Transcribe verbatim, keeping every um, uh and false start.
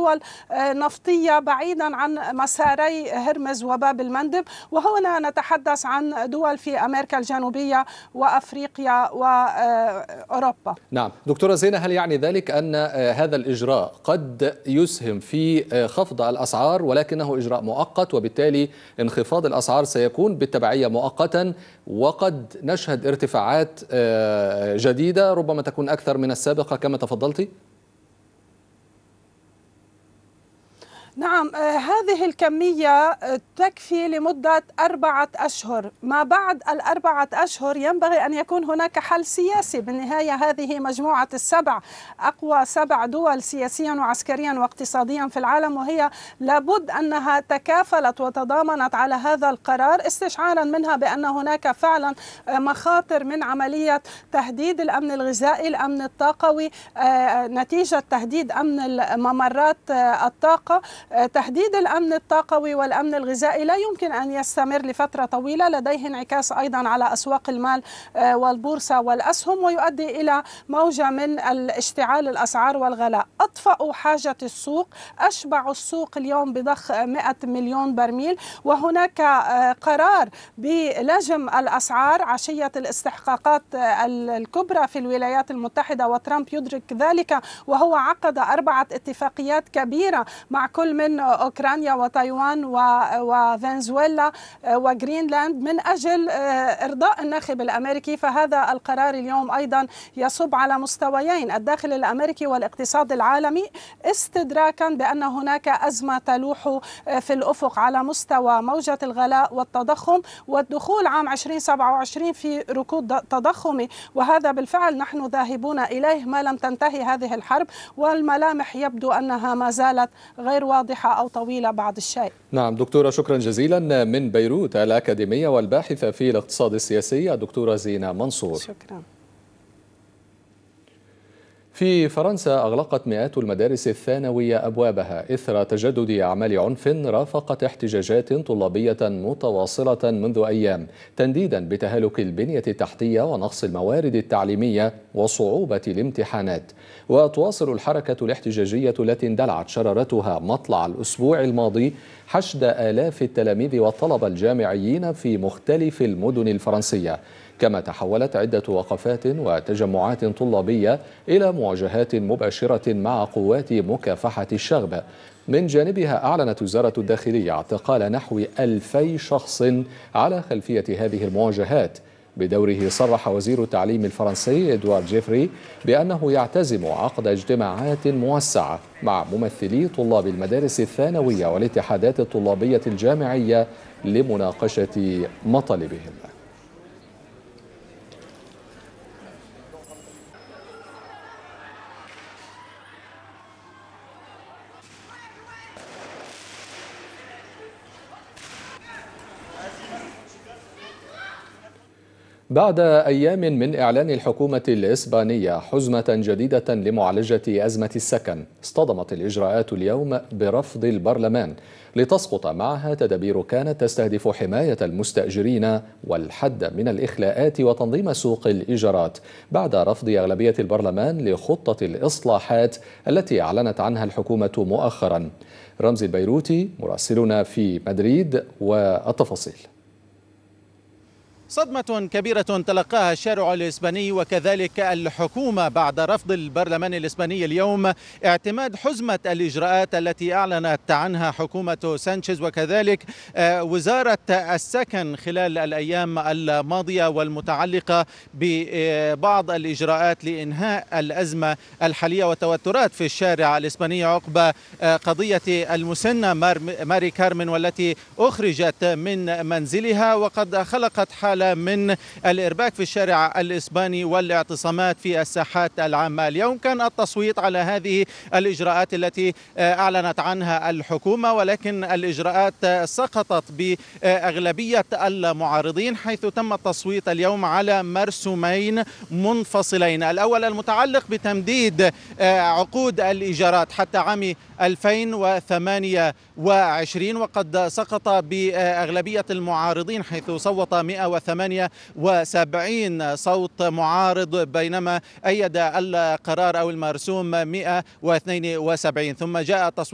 دول نفطية بعيدا عن مساري هرمز وباب المندب، وهنا نتحدث عن دول في أمريكا الجنوبية وأفريقيا وأوروبا. نعم دكتورة زينة، هل يعني ذلك أن هذا الإجراء قد يسهم في خفض الأسعار ولكنه إجراء مؤقت، وبالتالي انخفاض الأسعار سيكون بالتبعية مؤقتا، وقد نشهد ارتفاعات جديدة ربما تكون أكثر من السابقة كما تفضلتي؟ نعم، هذه الكمية تكفي لمدة أربعة أشهر. ما بعد الأربعة أشهر ينبغي أن يكون هناك حل سياسي. بالنهاية هذه مجموعة السبع أقوى سبع دول سياسيا وعسكريا واقتصاديا في العالم، وهي لابد أنها تكافلت وتضامنت على هذا القرار، استشعارا منها بأن هناك فعلا مخاطر من عملية تهديد الأمن الغذائي، الأمن الطاقوي، نتيجة تهديد أمن ممرات الطاقة. تهديد الأمن الطاقوي والأمن الغذائي لا يمكن أن يستمر لفترة طويلة، لديه انعكاس أيضا على أسواق المال والبورصة والأسهم، ويؤدي إلى موجة من الاشتعال الأسعار والغلاء. أطفأوا حاجة السوق، أشبعوا السوق اليوم بضخ مئة مليون برميل، وهناك قرار بلجم الأسعار عشية الاستحقاقات الكبرى في الولايات المتحدة، وترامب يدرك ذلك، وهو عقد أربعة اتفاقيات كبيرة مع كل من أوكرانيا وتايوان وفنزويلا وغرينلاند من أجل إرضاء الناخب الأمريكي. فهذا القرار اليوم أيضا يصب على مستويين، الداخل الأمريكي والاقتصاد العالمي، استدراكا بأن هناك أزمة تلوح في الأفق على مستوى موجة الغلاء والتضخم، والدخول عام ألفين وسبعة وعشرين في ركود تضخمي، وهذا بالفعل نحن ذاهبون إليه ما لم تنتهي هذه الحرب، والملامح يبدو أنها ما زالت غير واضحة أو طويلة بعض الشيء. نعم دكتورة، شكرا جزيلا. من بيروت الأكاديمية والباحثة في الاقتصاد السياسي الدكتورة زينة منصور. شكرا. في فرنسا أغلقت مئات المدارس الثانوية أبوابها إثر تجدد أعمال عنف رافقت احتجاجات طلابية متواصلة منذ أيام، تنديدا بتهالك البنية التحتية ونقص الموارد التعليمية وصعوبة الامتحانات. وتواصل الحركة الاحتجاجية التي اندلعت شرارتها مطلع الأسبوع الماضي حشد آلاف التلاميذ والطلبة الجامعيين في مختلف المدن الفرنسية، كما تحولت عدة وقفات وتجمعات طلابية إلى مواجهات مباشرة مع قوات مكافحة الشغب. من جانبها أعلنت وزارة الداخلية اعتقال نحو ألفي شخص على خلفية هذه المواجهات. بدوره صرح وزير التعليم الفرنسي إدوارد جيفري بأنه يعتزم عقد اجتماعات موسعة مع ممثلي طلاب المدارس الثانوية والاتحادات الطلابية الجامعية لمناقشة مطالبهم. بعد أيام من إعلان الحكومة الإسبانية حزمة جديدة لمعالجة أزمة السكن، اصطدمت الإجراءات اليوم برفض البرلمان لتسقط معها تدابير كانت تستهدف حماية المستأجرين والحد من الإخلاءات وتنظيم سوق الإيجارات، بعد رفض أغلبية البرلمان لخطة الإصلاحات التي أعلنت عنها الحكومة مؤخرا. رمزي البيروتي مراسلنا في مدريد والتفاصيل. صدمة كبيرة تلقاها الشارع الإسباني وكذلك الحكومة بعد رفض البرلمان الإسباني اليوم اعتماد حزمة الإجراءات التي أعلنت عنها حكومة سانشيز وكذلك وزارة السكن خلال الأيام الماضية، والمتعلقة ببعض الإجراءات لإنهاء الأزمة الحالية والتوترات في الشارع الإسباني عقب قضية المسنة ماري كارمن، والتي أخرجت من منزلها وقد خلقت حالة من الإرباك في الشارع الإسباني والاعتصامات في الساحات العامة. اليوم كان التصويت على هذه الإجراءات التي أعلنت عنها الحكومة، ولكن الإجراءات سقطت بأغلبية المعارضين، حيث تم التصويت اليوم على مرسومين منفصلين. الأول المتعلق بتمديد عقود الإيجارات حتى عام ألفين وثمانية وعشرين، وقد سقط بأغلبية المعارضين حيث صوت مئة وثمانية وسبعين صوت معارض، بينما أيد القرار أو المرسوم مئة واثنين وسبعين. ثم جاء تصويت